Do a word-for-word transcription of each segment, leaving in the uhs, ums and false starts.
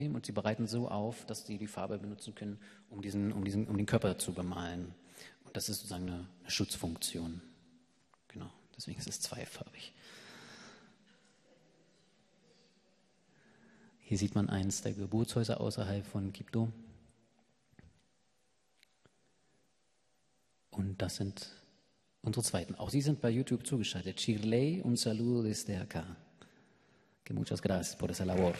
und sie bereiten so auf, dass sie die Farbe benutzen können, um, diesen, um, diesen, um den Körper zu bemalen. Und das ist sozusagen eine, eine Schutzfunktion. Genau, deswegen ist es zweifarbig. Hier sieht man eins der Geburtshäuser außerhalb von Quibdó. Und das sind unsere Zweiten. Auch Sie sind bei YouTube zugeschaltet. Shirley, un saludo desde acá. Que muchas gracias por esa labor.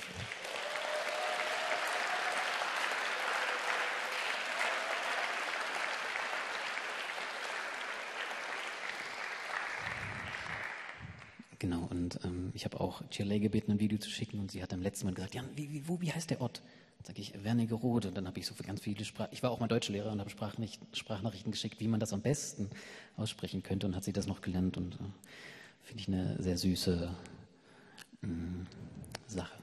Genau, und ähm, ich habe auch Shirley gebeten, ein Video zu schicken, und sie hat am letzten Mal gesagt, Jan, wie, wie, wo, wie heißt der Ort? Dann sage ich, Wernigerode. Und dann habe ich so für ganz viele Sprachen, ich war auch mal Deutschlehrer und habe Sprachnachrichten geschickt, wie man das am besten aussprechen könnte, und hat sie das noch gelernt, und äh, finde ich eine sehr süße mh, Sache.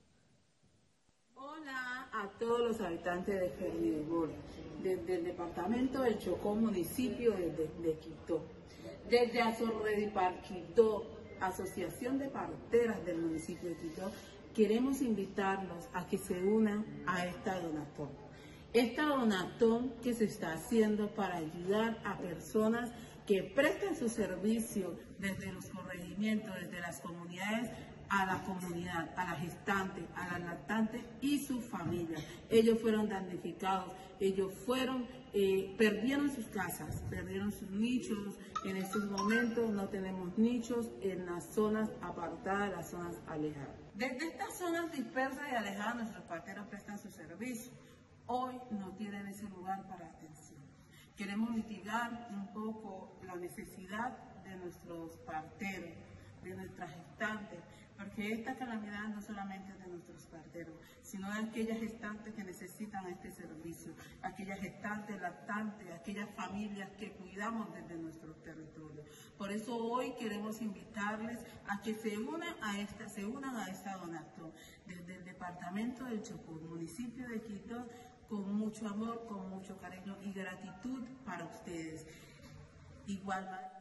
Hola a todos los habitantes de Fernivol, desde el departamento del Chocó, municipio de, de, de Quibdó, desde Azorredipar Quibdó, Asociación de Parteras del municipio de Quibdó, queremos invitarlos a que se unan a esta donatón. Esta donatón que se está haciendo para ayudar a personas que prestan su servicio desde los corregimientos, desde las comunidades, a la comunidad, a la gestante, a la lactante y su familia. Ellos fueron damnificados, ellos fueron, eh, perdieron sus casas, perdieron sus nichos. En estos momentos no tenemos nichos en las zonas apartadas, las zonas alejadas. Desde estas zonas dispersas y alejadas, nuestros parteros prestan su servicio. Hoy no tienen ese lugar para atención. Queremos mitigar un poco la necesidad de nuestros parteros, de nuestras gestantes, porque esta calamidad no solamente es de nuestros parteros, sino de aquellas gestantes que necesitan este servicio, aquellas gestantes lactantes, aquellas familias que cuidamos desde nuestro territorio. Por eso hoy queremos invitarles a que se unan a esta, se unan a esta donatón desde el departamento del Chocó, municipio de Quibdó, con mucho amor, con mucho cariño y gratitud para ustedes. Igual